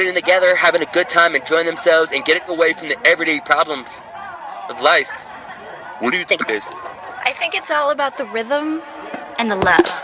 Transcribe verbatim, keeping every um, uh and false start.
putting it together, having a good time, enjoying themselves, and getting away from the everyday problems of life. What do you think it is? I think it's all about the rhythm and the love.